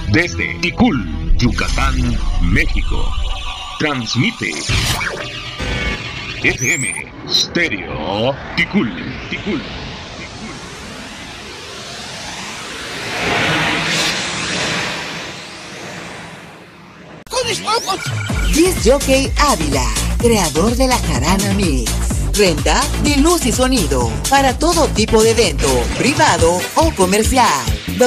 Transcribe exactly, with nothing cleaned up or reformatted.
Desde Ticul, Yucatán, México. Transmite F M Stereo Ticul, Ticul. Disc Jockey Ávila, creador de la Jarana Mix. Renta de luz y sonido para todo tipo de evento, privado o comercial.